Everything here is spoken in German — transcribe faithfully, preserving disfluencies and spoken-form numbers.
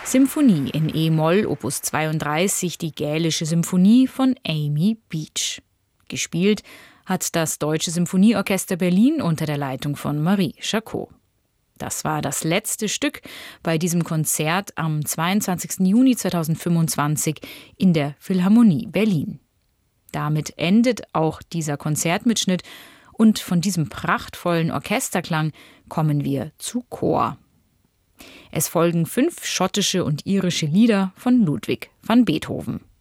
Symphonie in E-Moll, Opus zweiunddreißig, die Gälische Symphonie von Amy Beach. Gespielt hat das Deutsche Symphonieorchester Berlin unter der Leitung von Marie Charcot. Das war das letzte Stück bei diesem Konzert am zweiundzwanzigsten Juni zweitausendfünfundzwanzig in der Philharmonie Berlin. Damit endet auch dieser Konzertmitschnitt und von diesem prachtvollen Orchesterklang kommen wir zu Chor. Es folgen fünf schottische und irische Lieder von Ludwig van Beethoven.